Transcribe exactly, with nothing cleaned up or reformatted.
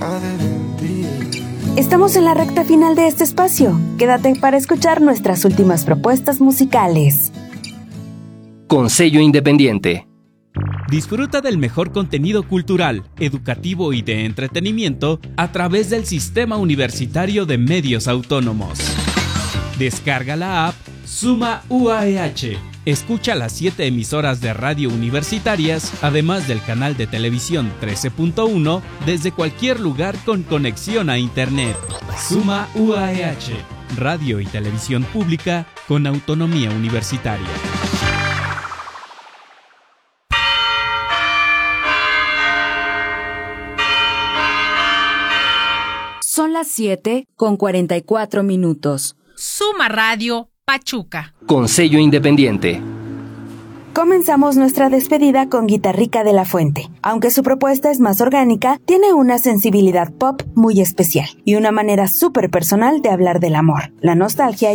Estamos en la recta final de este espacio. Quédate para escuchar nuestras últimas propuestas musicales. Con sello independiente. Disfruta del mejor contenido cultural, educativo y de entretenimiento a través del Sistema Universitario de Medios Autónomos. Descarga la app Suma U A E H. Escucha las siete emisoras de radio universitarias, además del canal de televisión trece punto uno, desde cualquier lugar con conexión a Internet. Suma U A E H. Radio y televisión pública con autonomía universitaria. Son las siete con cuarenta y cuatro minutos. Suma Radio Pachuca. Con sello independiente. Comenzamos nuestra despedida con Guitarrica de la Fuente. Aunque su propuesta es más orgánica, tiene una sensibilidad pop muy especial y una manera súper personal de hablar del amor, la nostalgia